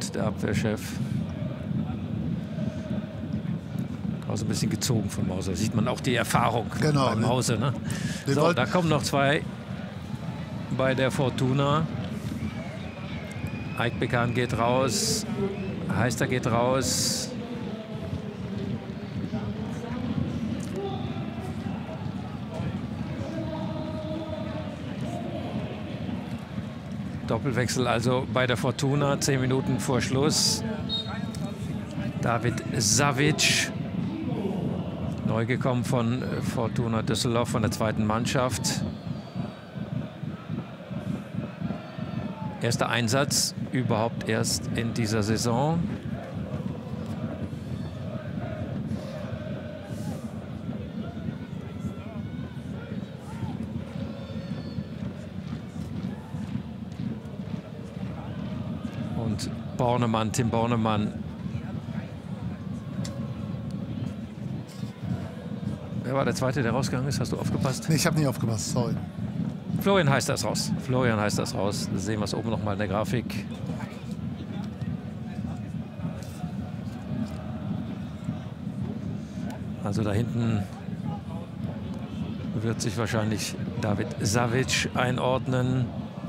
gut, der Abwehrchef. Also ein bisschen gezogen von Mauser. Sieht man auch die Erfahrung bei Mauser. Ne? So, da kommen noch zwei bei der Fortuna. Eikbekan geht raus. Heister geht raus. Doppelwechsel also bei der Fortuna, 10 Minuten vor Schluss. David Savic, neu gekommen von Fortuna Düsseldorf, von der zweiten Mannschaft. Erster Einsatz überhaupt erst in dieser Saison. Bornemann, Tim Bornemann. Wer war der Zweite, der rausgegangen ist? Hast du aufgepasst? Nee, ich habe nicht aufgepasst, sorry. Florian Heister ist raus. Florian Heister ist raus. Das sehen wir es oben noch mal in der Grafik. Also da hinten wird sich wahrscheinlich David Savic einordnen.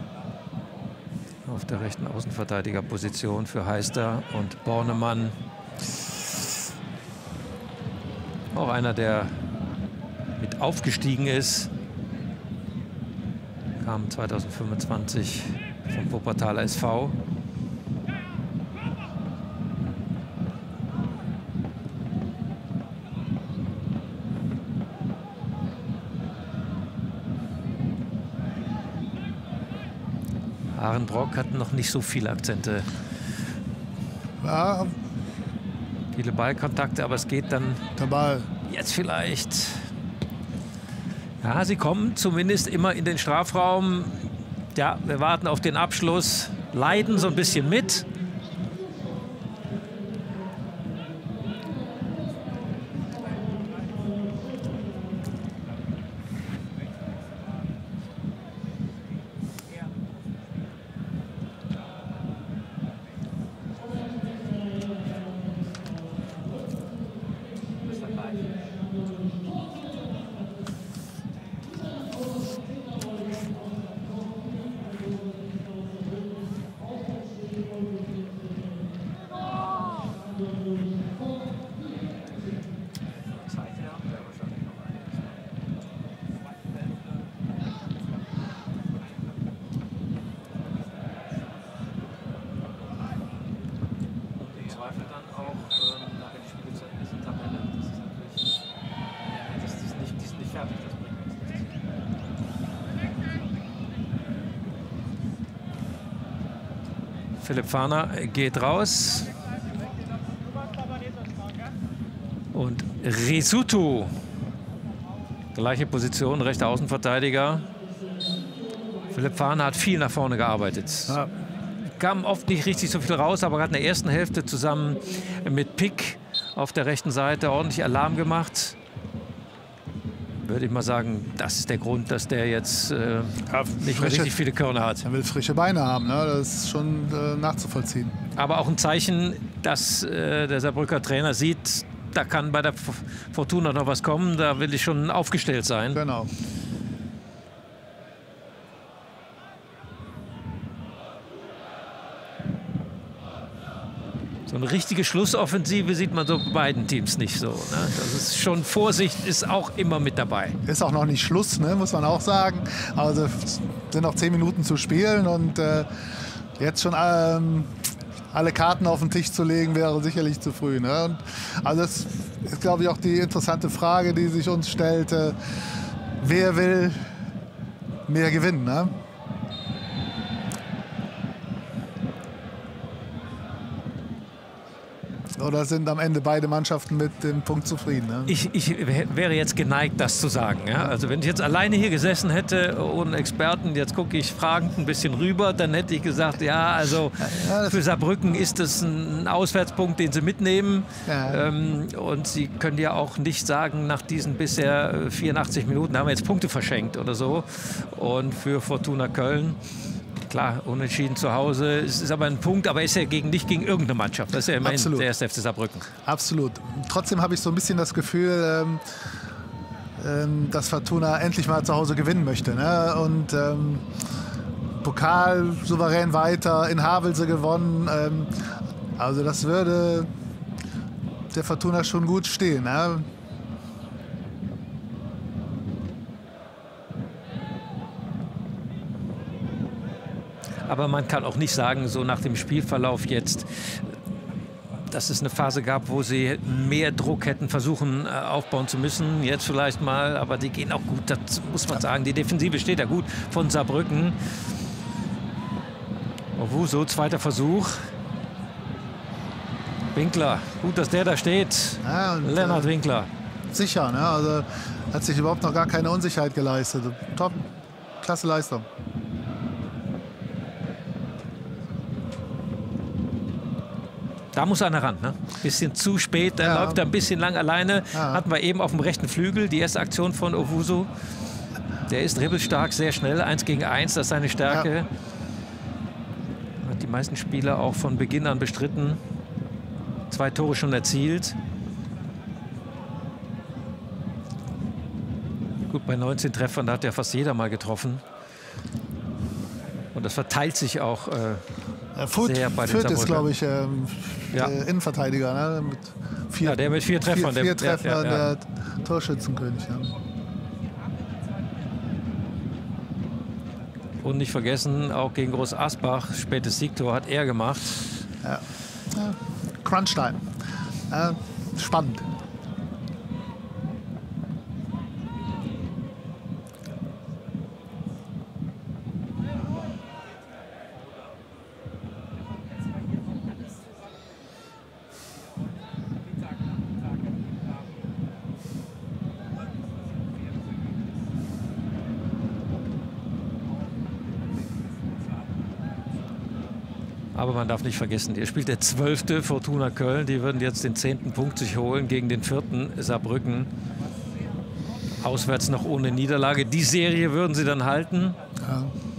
Auf der rechten Außenverteidigerposition für Heister und Bornemann. Auch einer, der mit aufgestiegen ist. Kam 2025 vom Wuppertaler SV. Arenbrock hat noch nicht so viele Akzente. Ja. Viele Ballkontakte, aber es geht dann der Ball. Jetzt vielleicht. Ja, sie kommen zumindest immer in den Strafraum. Ja, wir warten auf den Abschluss, leiden so ein bisschen mit. Philipp Fahner geht raus. Und Risutu, gleiche Position, rechter Außenverteidiger. Philipp Fahner hat viel nach vorne gearbeitet. Ja. Kam oft nicht richtig so viel raus, aber hat in der ersten Hälfte zusammen mit Pick auf der rechten Seite ordentlich Alarm gemacht. Würde ich mal sagen, das ist der Grund, dass der jetzt nicht mehr richtig viele Körner hat. Er will frische Beine haben, ne? Das ist schon nachzuvollziehen. Aber auch ein Zeichen, dass der Saarbrücker Trainer sieht, da kann bei der Fortuna noch was kommen, da will ich schon aufgestellt sein. Genau. So eine richtige Schlussoffensive sieht man so bei beiden Teams nicht so. Ne? Das ist schon, Vorsicht ist auch immer mit dabei. Ist auch noch nicht Schluss, ne? Muss man auch sagen. Also sind noch 10 Minuten zu spielen und jetzt schon alle Karten auf den Tisch zu legen, wäre sicherlich zu früh. Ne? Und, also das ist, glaube ich, auch die interessante Frage, die sich uns stellt. Wer will mehr gewinnen? Ne? Oder sind am Ende beide Mannschaften mit dem Punkt zufrieden? Ne? Ich wäre jetzt geneigt, das zu sagen. Ja? Also wenn ich jetzt alleine hier gesessen hätte, ohne Experten, jetzt gucke ich fragend ein bisschen rüber, dann hätte ich gesagt, ja, also für Saarbrücken ist es ein Auswärtspunkt, den sie mitnehmen. Ja. Und sie können ja auch nicht sagen, nach diesen bisher 84 Minuten haben wir jetzt Punkte verschenkt oder so. Und für Fortuna Köln Klar, unentschieden zu Hause. Es ist aber ein Punkt, aber ist ja nicht gegen irgendeine Mannschaft. Das ist ja immerhin der erste FC Saarbrücken. Absolut. Trotzdem habe ich so ein bisschen das Gefühl, dass Fortuna endlich mal zu Hause gewinnen möchte. Ne? Und Pokal souverän weiter, in Havelse gewonnen. Also das würde der Fortuna schon gut stehen. Ne? Aber man kann auch nicht sagen, so nach dem Spielverlauf jetzt, dass es eine Phase gab, wo sie mehr Druck hätten versuchen aufbauen zu müssen. Jetzt vielleicht mal, aber die gehen auch gut, das muss man sagen. Die Defensive steht ja gut von Saarbrücken. Owusu, zweiter Versuch. Winkler, gut, dass der da steht. Ja, und, Lennart Winkler. Sicher, ne? Also hat sich überhaupt noch gar keine Unsicherheit geleistet. Top, klasse Leistung. Da muss einer ran, ne? Bisschen zu spät, da läuft er ein bisschen lang alleine. Ja. Hatten wir eben auf dem rechten Flügel die erste Aktion von Owusu. Der ist dribbelstark, sehr schnell, 1 gegen 1, das ist seine Stärke. Ja. Hat die meisten Spieler auch von Beginn an bestritten. 2 Tore schon erzielt. Gut, bei 19 Treffern, da hat ja fast jeder mal getroffen. Und das verteilt sich auch sehr bei den Fürth ist, glaube ich, Innenverteidiger. Ne? Mit 4, der mit 4 Treffern. 4 Treffern, der Torschützenkönig. Ja. Und nicht vergessen, auch gegen Groß Asbach, spätes Siegtor hat er gemacht. Ja. Crunchtime. Spannend. Aber man darf nicht vergessen, hier spielt der 12. Fortuna Köln. Die würden jetzt den 10. Punkt sich holen gegen den 4. Saarbrücken. Auswärts noch ohne Niederlage. Die Serie würden sie dann halten. Ja.